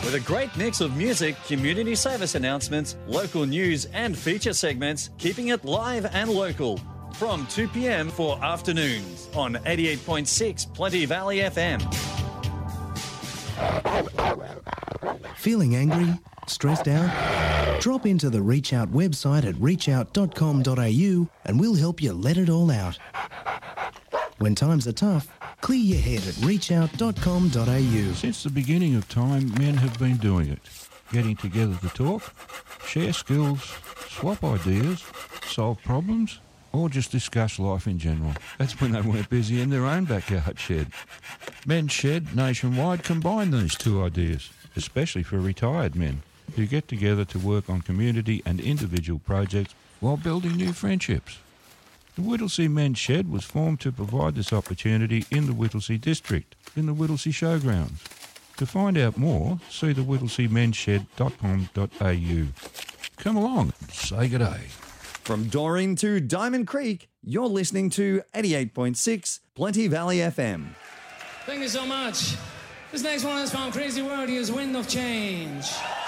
With a great mix of music, community service announcements, local news and feature segments, keeping it live and local. From 2 p.m. for afternoons on 88.6 Plenty Valley FM. Feeling angry? Stressed out? Drop into the Reach Out website at reachout.com.au and we'll help you let it all out. When times are tough, clear your head at reachout.com.au. Since the beginning of time, men have been doing it. Getting together to talk, share skills, swap ideas, solve problems, or just discuss life in general. That's when they weren't busy in their own backyard shed. Men's Shed nationwide combine these two ideas, especially for retired men who get together to work on community and individual projects while building new friendships. The Whittlesea Men's Shed was formed to provide this opportunity in the Whittlesea district, in the Whittlesea Showgrounds. To find out more, see the whittlesea.com.au. Come along and say good day. From Doreen to Diamond Creek, you're listening to 88.6 Plenty Valley FM. Thank you so much. This next one is from Crazy World. Here's Wind of Change.